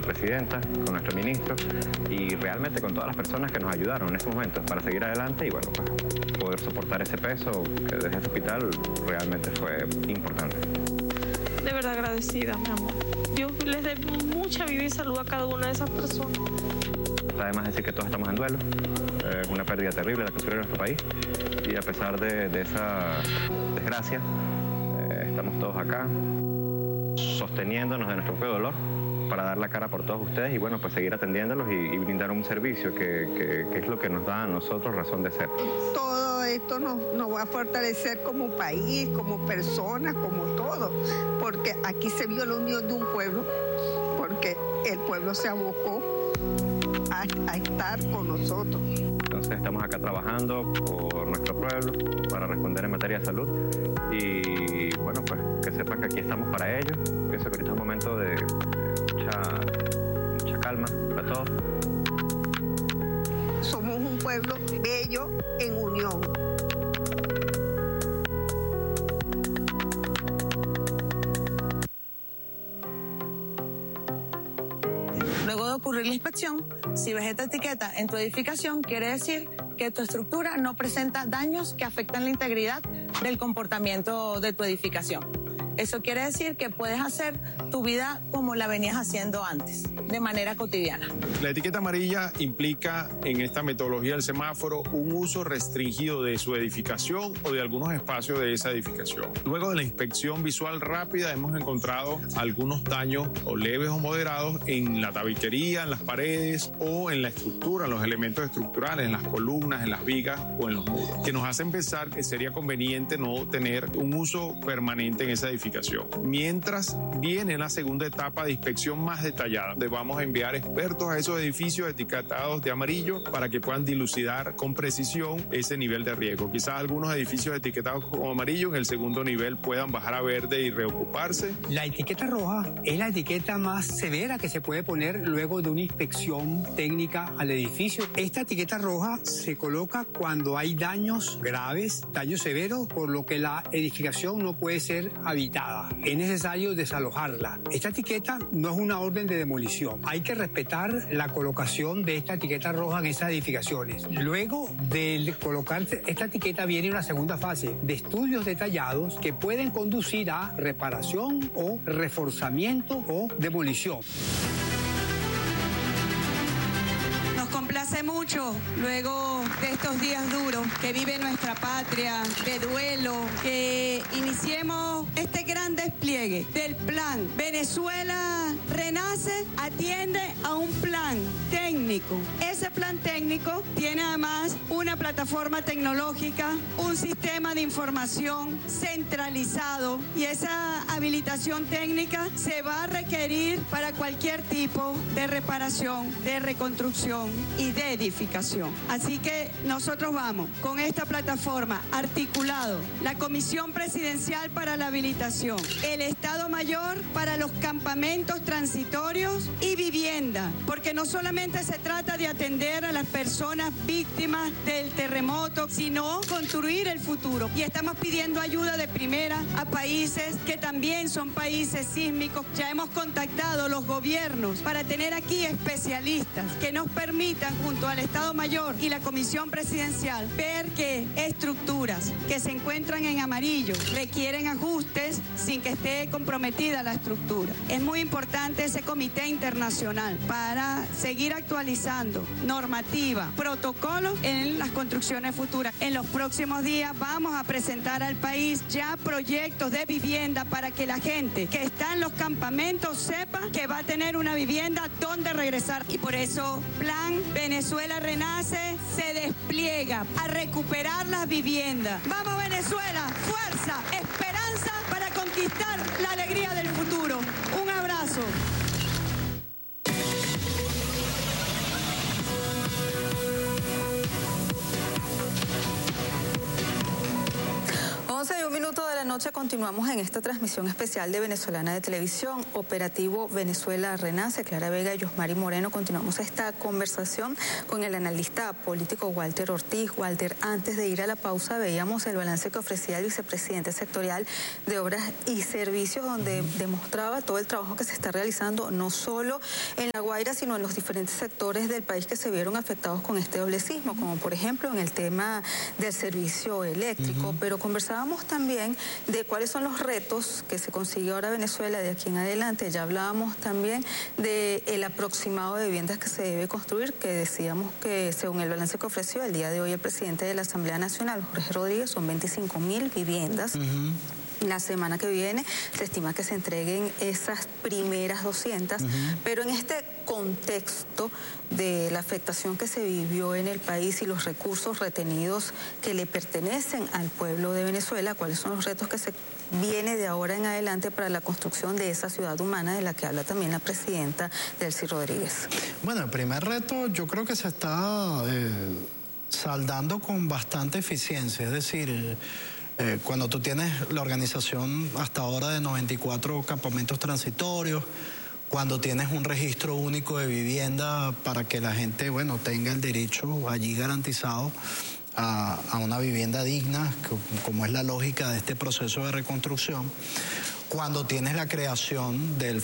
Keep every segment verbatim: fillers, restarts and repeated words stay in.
nuestra presidenta, con nuestro ministro y realmente con todas las personas que nos ayudaron en estos momentos para seguir adelante y bueno, pues, poder soportar ese peso que desde ese hospital realmente fue importante. De verdad agradecida, mi amor. Dios les dé mucha vida y salud a cada una de esas personas. Además decir que todos estamos en duelo, es una pérdida terrible la que sufrió nuestro país y a pesar de, de esa desgracia, eh, estamos todos acá sosteniéndonos de nuestro propio dolor para dar la cara por todos ustedes y bueno, pues seguir atendiéndolos y, y brindar un servicio que, que, que es lo que nos da a nosotros razón de ser. Todo esto nos, nos va a fortalecer como país, como personas, como todo, porque aquí se vio la unión de un pueblo, porque el pueblo se abocó a, a estar con nosotros. Entonces estamos acá trabajando por nuestro pueblo para responder en materia de salud y bueno, pues que sepan que aquí estamos para ellos. Pienso que ahorita es un momento de, de mucha, mucha calma para todos. Somos un pueblo bello en unión. Luego de ocurrir la inspección, si ves esta etiqueta en tu edificación, quiere decir que tu estructura no presenta daños que afectan la integridad del comportamiento de tu edificación. Eso quiere decir que puedes hacer tu vida como la venías haciendo antes, de manera cotidiana. La etiqueta amarilla implica en esta metodología del semáforo un uso restringido de su edificación o de algunos espacios de esa edificación. Luego de la inspección visual rápida hemos encontrado algunos daños o leves o moderados en la tabiquería, en las paredes o en la estructura, en los elementos estructurales, en las columnas, en las vigas o en los muros, que nos hacen pensar que sería conveniente no tener un uso permanente en esa edificación. Mientras viene la segunda etapa de inspección más detallada, donde vamos a enviar expertos a esos edificios etiquetados de amarillo para que puedan dilucidar con precisión ese nivel de riesgo. Quizás algunos edificios etiquetados como amarillo en el segundo nivel puedan bajar a verde y reocuparse. La etiqueta roja es la etiqueta más severa que se puede poner luego de una inspección técnica al edificio. Esta etiqueta roja se coloca cuando hay daños graves, daños severos, por lo que la edificación no puede ser habitada. Es necesario desalojarla. Esta etiqueta no es una orden de demolición. Hay que respetar la colocación de esta etiqueta roja en esas edificaciones. Luego de colocar esta etiqueta viene una segunda fase de estudios detallados que pueden conducir a reparación o reforzamiento o demolición. Complace mucho luego de estos días duros que vive nuestra patria, de duelo, que iniciemos este gran despliegue del plan Venezuela Renace, atiende a un plan técnico. Ese plan técnico tiene además una plataforma tecnológica, un sistema de información centralizado y esa habilitación técnica se va a requerir para cualquier tipo de reparación, de reconstrucción y de edificación. Así que nosotros vamos con esta plataforma articulado, la Comisión Presidencial para la Habilitación, el Estado Mayor para los campamentos transitorios y vivienda, porque no solamente se trata de atender a las personas víctimas del terremoto, sino construir el futuro. Y estamos pidiendo ayuda de primera a países que también son países sísmicos. Ya hemos contactado los gobiernos para tener aquí especialistas que nos permitan, junto al Estado Mayor y la Comisión Presidencial, ver que estructuras que se encuentran en amarillo requieren ajustes sin que esté comprometida la estructura. Es muy importante ese comité internacional para seguir actualizando normativa, protocolos en las construcciones futuras. En los próximos días vamos a presentar al país ya proyectos de vivienda para que la gente que está en los campamentos sepa que va a tener una vivienda donde regresar. Y por eso, Plan Venezuela Renace se despliega a recuperar las viviendas. ¡Vamos, Venezuela! ¡Fuerza! ¡Esperanza para conquistar la alegría del futuro! Un abrazo. once y un minuto de la noche. noche continuamos en esta transmisión especial de Venezolana de Televisión, Operativo Venezuela Renace. Clara Vega y Yosmari Moreno, continuamos esta conversación con el analista político Walter Ortiz. Walter, antes de ir a la pausa veíamos el balance que ofrecía el vicepresidente sectorial de Obras y Servicios, donde demostraba todo el trabajo que se está realizando, no solo en La Guaira, sino en los diferentes sectores del país que se vieron afectados con este doble sismo, como por ejemplo en el tema del servicio eléctrico. Uh-huh. Pero conversábamos también de cuáles son los retos que se consigue ahora Venezuela de aquí en adelante. Ya hablábamos también del aproximado de viviendas que se debe construir, que decíamos que según el balance que ofreció el día de hoy el presidente de la Asamblea Nacional, Jorge Rodríguez, son veinticinco mil viviendas. Uh-huh. La semana que viene se estima que se entreguen esas primeras doscientas, uh-huh. pero en este contexto de la afectación que se vivió en el país y los recursos retenidos que le pertenecen al pueblo de Venezuela, ¿cuáles son los retos que se viene de ahora en adelante para la construcción de esa ciudad humana de la que habla también la presidenta Delcy Rodríguez? Bueno, el primer reto yo creo que se está eh, saldando con bastante eficiencia, es decir, Eh, cuando tú tienes la organización hasta ahora de noventa y cuatro campamentos transitorios, cuando tienes un registro único de vivienda para que la gente, bueno, tenga el derecho allí garantizado a, a una vivienda digna, como es la lógica de este proceso de reconstrucción, cuando tienes la creación del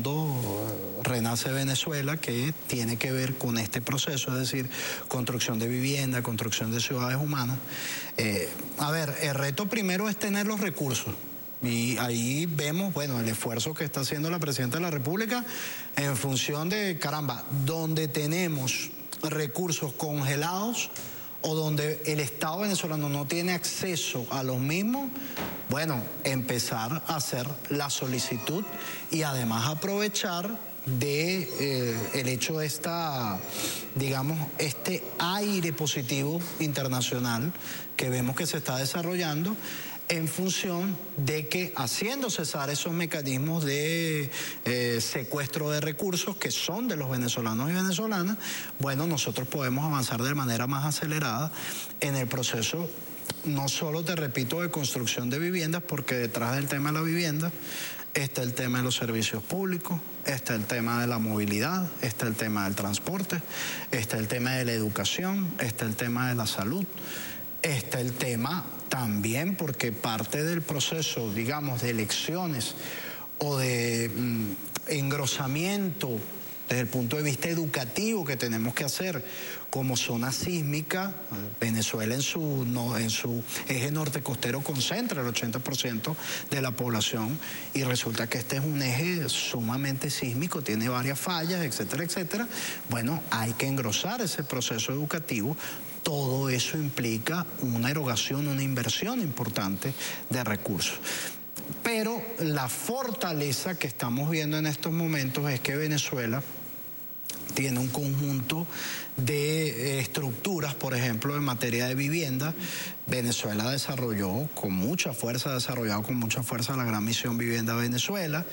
Fondo Renace Venezuela, que tiene que ver con este proceso, es decir, construcción de vivienda, construcción de ciudades humanas. Eh, a ver, el reto primero es tener los recursos. Y ahí vemos, bueno, el esfuerzo que está haciendo la Presidenta de la República en función de, caramba, donde tenemos recursos congelados o donde el Estado venezolano no tiene acceso a los mismos, bueno, empezar a hacer la solicitud y además aprovechar de eh, el hecho de esta, digamos, este aire positivo internacional que vemos que se está desarrollando en función de que haciendo cesar esos mecanismos de eh, secuestro de recursos que son de los venezolanos y venezolanas, bueno, nosotros podemos avanzar de manera más acelerada en el proceso, no solo, te repito, de construcción de viviendas, porque detrás del tema de la vivienda está el tema de los servicios públicos, está el tema de la movilidad, está el tema del transporte, está el tema de la educación, está el tema de la salud, está el tema también, porque parte del proceso, digamos, de elecciones o de mm, engrosamiento desde el punto de vista educativo que tenemos que hacer como zona sísmica, Venezuela en su, no, en su eje norte costero concentra el ochenta por ciento de la población y resulta que este es un eje sumamente sísmico, tiene varias fallas, etcétera, etcétera. Bueno, hay que engrosar ese proceso educativo. Todo eso implica una erogación, una inversión importante de recursos. Pero la fortaleza que estamos viendo en estos momentos es que Venezuela tiene un conjunto de estructuras, por ejemplo, en materia de vivienda. Venezuela desarrolló con mucha fuerza, ha desarrollado con mucha fuerza la gran misión Vivienda Venezuela.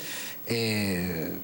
Eh,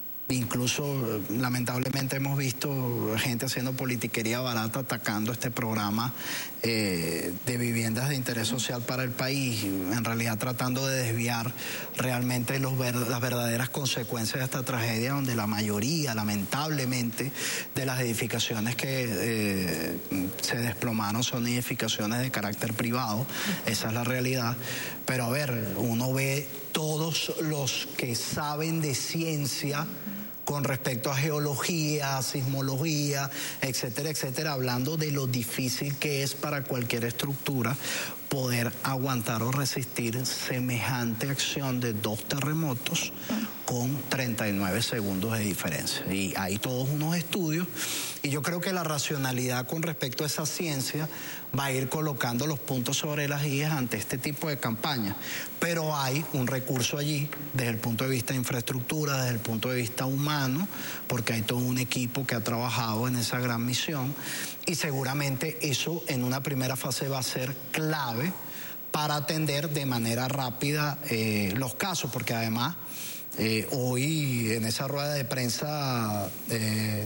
Incluso, lamentablemente, hemos visto gente haciendo politiquería barata, atacando este programa eh, de viviendas de interés social para el país, en realidad tratando de desviar realmente los ver, las verdaderas consecuencias de esta tragedia, donde la mayoría, lamentablemente, de las edificaciones que eh, se desplomaron son edificaciones de carácter privado. Esa es la realidad. Pero, a ver, uno ve todos los que saben de ciencia con respecto a geología, sismología, etcétera, etcétera, hablando de lo difícil que es para cualquier estructura poder aguantar o resistir semejante acción de dos terremotos con treinta y nueve segundos de diferencia. Y hay todos unos estudios, y yo creo que la racionalidad con respecto a esa ciencia va a ir colocando los puntos sobre las íes ante este tipo de campaña. Pero hay un recurso allí desde el punto de vista de infraestructura, desde el punto de vista humano, porque hay todo un equipo que ha trabajado en esa gran misión, y seguramente eso en una primera fase va a ser clave para atender de manera rápida eh, los casos, porque además Eh, hoy en esa rueda de prensa eh,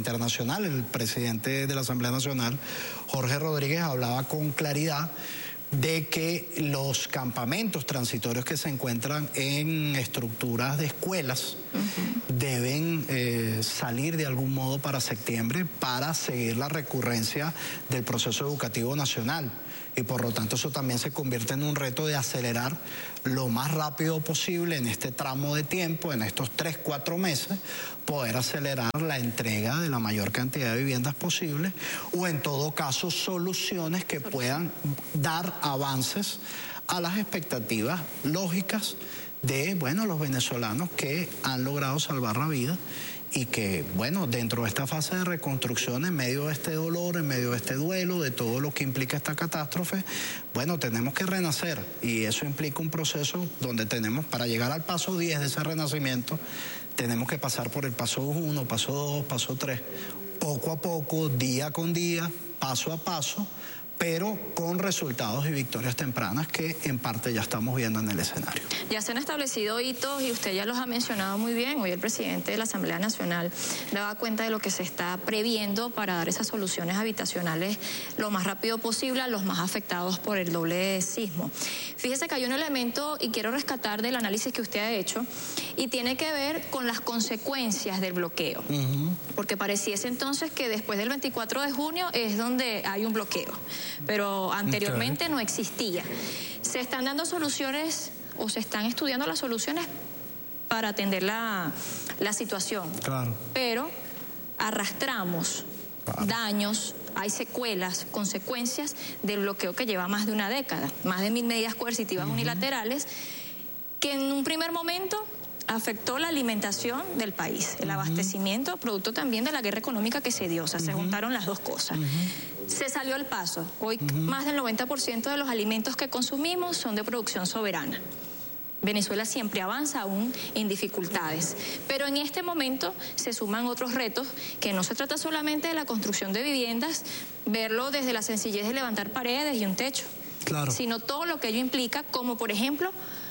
internacional, el presidente de la Asamblea Nacional, Jorge Rodríguez, hablaba con claridad de que los campamentos transitorios que se encuentran en estructuras de escuelas uh-huh. deben eh, salir de algún modo para septiembre para seguir la recurrencia del proceso educativo nacional. Y por lo tanto eso también se convierte en un reto de acelerar lo más rápido posible en este tramo de tiempo, en estos tres, cuatro meses, poder acelerar la entrega de la mayor cantidad de viviendas posible o en todo caso soluciones que puedan dar avances a las expectativas lógicas de, bueno, los venezolanos que han logrado salvar la vida y que, bueno, dentro de esta fase de reconstrucción, en medio de este dolor, en medio de este duelo, de todo lo que implica esta catástrofe, bueno, tenemos que renacer y eso implica un proceso donde tenemos, para llegar al paso diez de ese renacimiento, tenemos que pasar por el paso uno, paso dos, paso tres, poco a poco, día con día, paso a paso, pero con resultados y victorias tempranas que en parte ya estamos viendo en el escenario. Ya se han establecido hitos y usted ya los ha mencionado muy bien. Hoy el presidente de la Asamblea Nacional daba cuenta de lo que se está previendo para dar esas soluciones habitacionales lo más rápido posible a los más afectados por el doble sismo. Fíjese que hay un elemento y quiero rescatar del análisis que usted ha hecho y tiene que ver con las consecuencias del bloqueo. Uh-huh. Porque pareciese entonces que después del veinticuatro de junio es donde hay un bloqueo, pero anteriormente okay. no existía. Se están dando soluciones o se están estudiando las soluciones para atender la, la situación. Claro. Pero arrastramos claro. daños, hay secuelas, consecuencias del bloqueo que lleva más de una década, más de mil medidas coercitivas uh-huh. unilaterales, que en un primer momento afectó la alimentación del país, el uh-huh. abastecimiento, producto también de la guerra económica que se dio, o sea, uh-huh. se juntaron las dos cosas. Uh-huh. Se salió el paso. Hoy uh-huh. más del noventa por ciento de los alimentos que consumimos son de producción soberana. Venezuela siempre avanza aún en dificultades, pero en este momento se suman otros retos que no se trata solamente de la construcción de viviendas, verlo desde la sencillez de levantar paredes y un techo, claro. sino todo lo que ello implica, como por ejemplo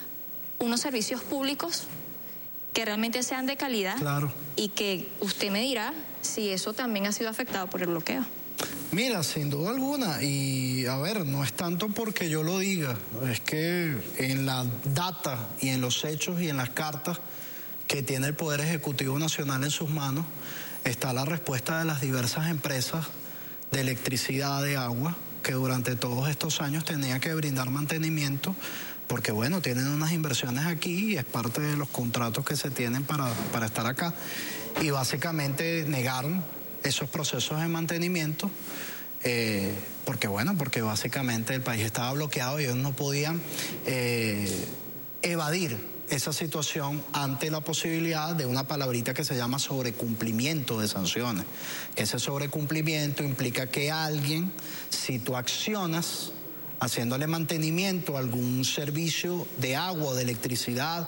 unos servicios públicos que realmente sean de calidad claro. y que usted me dirá si eso también ha sido afectado por el bloqueo. Mira, sin duda alguna, y a ver, no es tanto porque yo lo diga, es que en la data y en los hechos y en las cartas que tiene el Poder Ejecutivo Nacional en sus manos, está la respuesta de las diversas empresas de electricidad, de agua, que durante todos estos años tenían que brindar mantenimiento, porque bueno, tienen unas inversiones aquí y es parte de los contratos que se tienen para, para estar acá, y básicamente negaron esos procesos de mantenimiento, eh, porque bueno, porque básicamente el país estaba bloqueado y ellos no podían eh, evadir esa situación ante la posibilidad de una palabrita que se llama sobrecumplimiento de sanciones. Ese sobrecumplimiento implica que alguien, si tú accionas haciéndole mantenimiento a algún servicio de agua o de electricidad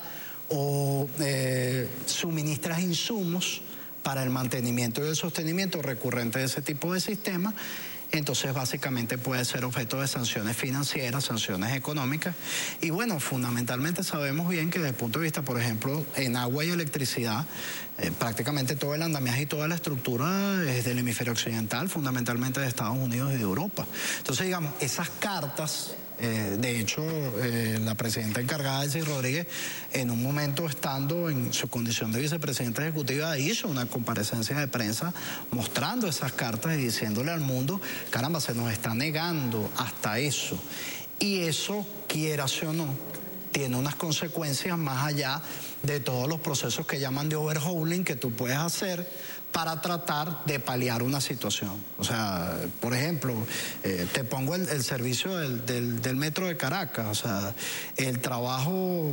o eh, suministras insumos para el mantenimiento y el sostenimiento recurrente de ese tipo de sistema, entonces básicamente puede ser objeto de sanciones financieras, sanciones económicas. Y bueno, fundamentalmente sabemos bien que desde el punto de vista, por ejemplo, en agua y electricidad, eh, prácticamente todo el andamiaje y toda la estructura es del hemisferio occidental, fundamentalmente de Estados Unidos y de Europa. Entonces, digamos, esas cartas... Eh, de hecho, eh, la presidenta encargada, Delcy Rodríguez, en un momento estando en su condición de vicepresidenta ejecutiva, hizo una comparecencia de prensa mostrando esas cartas y diciéndole al mundo, caramba, se nos está negando hasta eso. Y eso, quieras o no, tiene unas consecuencias más allá de todos los procesos que llaman de overhauling que tú puedes hacer para tratar de paliar una situación. O sea, por ejemplo, eh, te pongo el, el servicio del, del, del metro de Caracas, o sea, el trabajo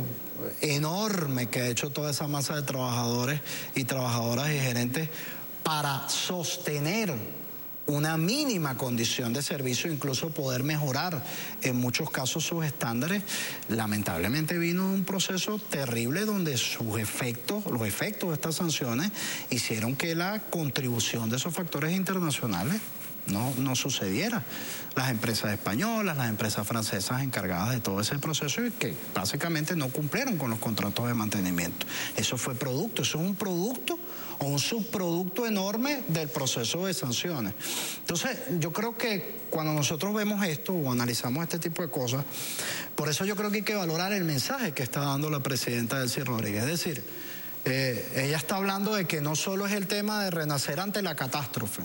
enorme que ha hecho toda esa masa de trabajadores y trabajadoras y gerentes para sostener una mínima condición de servicio, incluso poder mejorar en muchos casos sus estándares. Lamentablemente vino un proceso terrible donde sus efectos, los efectos de estas sanciones hicieron que la contribución de esos factores internacionales no, no sucediera. Las empresas españolas, las empresas francesas encargadas de todo ese proceso y que básicamente no cumplieron con los contratos de mantenimiento. Eso fue producto, eso es un producto o un subproducto enorme del proceso de sanciones. Entonces, yo creo que cuando nosotros vemos esto o analizamos este tipo de cosas, por eso yo creo que hay que valorar el mensaje que está dando la presidenta Delcy Rodríguez. Es decir, eh, ella está hablando de que no solo es el tema de renacer ante la catástrofe,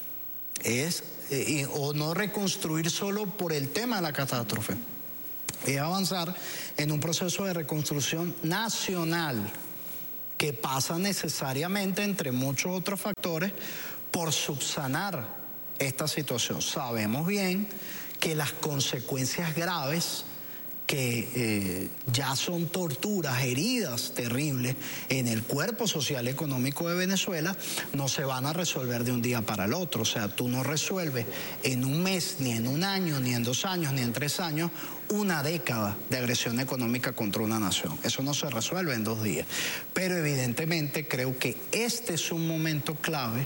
es eh, o no reconstruir solo por el tema de la catástrofe, es avanzar en un proceso de reconstrucción nacional que pasa necesariamente, entre muchos otros factores, por subsanar esta situación. Sabemos bien que las consecuencias graves, que eh, ya son torturas, heridas terribles en el cuerpo social y económico de Venezuela, no se van a resolver de un día para el otro. O sea, tú no resuelves en un mes, ni en un año, ni en dos años, ni en tres años, una década de agresión económica contra una nación. Eso no se resuelve en dos días. Pero evidentemente creo que este es un momento clave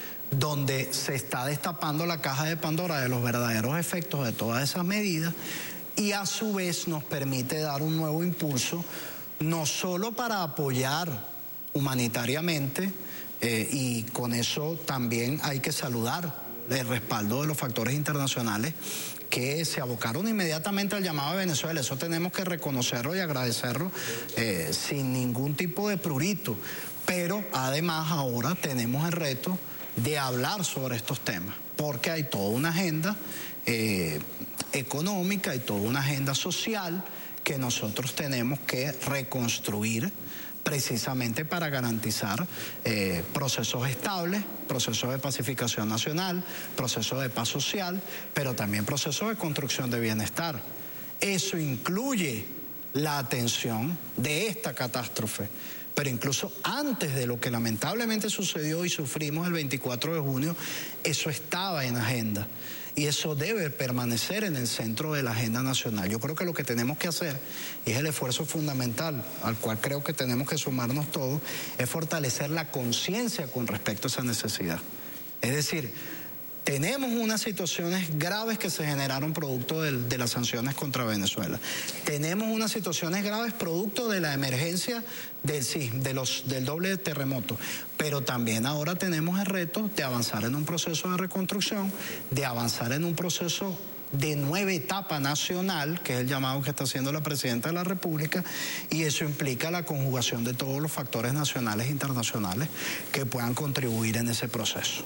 donde se está destapando la caja de Pandora de los verdaderos efectos de todas esas medidas, y a su vez nos permite dar un nuevo impulso, no solo para apoyar humanitariamente, eh, y con eso también hay que saludar el respaldo de los factores internacionales que se abocaron inmediatamente al llamado de Venezuela. Eso tenemos que reconocerlo y agradecerlo eh, sin ningún tipo de prurito. Pero además ahora tenemos el reto de hablar sobre estos temas, porque hay toda una agenda eh, económica y toda una agenda social que nosotros tenemos que reconstruir precisamente para garantizar eh, procesos estables, procesos de pacificación nacional, procesos de paz social, pero también procesos de construcción de bienestar. Eso incluye la atención de esta catástrofe, pero incluso antes de lo que lamentablemente sucedió y sufrimos el veinticuatro de junio, eso estaba en agenda. Y eso debe permanecer en el centro de la agenda nacional. Yo creo que lo que tenemos que hacer, y es el esfuerzo fundamental al cual creo que tenemos que sumarnos todos, es fortalecer la conciencia con respecto a esa necesidad. Es decir, tenemos unas situaciones graves que se generaron producto de, de las sanciones contra Venezuela. Tenemos unas situaciones graves producto de la emergencia del, sí, de los, del doble terremoto. Pero también ahora tenemos el reto de avanzar en un proceso de reconstrucción, de avanzar en un proceso de nueva etapa nacional, que es el llamado que está haciendo la Presidenta de la República, y eso implica la conjugación de todos los factores nacionales e internacionales que puedan contribuir en ese proceso.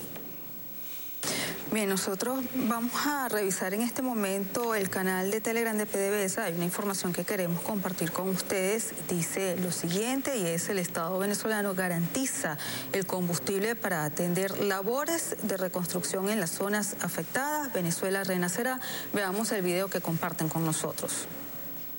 Bien, nosotros vamos a revisar en este momento el canal de Telegram de PDVSA. Hay una información que queremos compartir con ustedes. Dice lo siguiente, y es: el Estado venezolano garantiza el combustible para atender labores de reconstrucción en las zonas afectadas. Venezuela renacerá. Veamos el video que comparten con nosotros.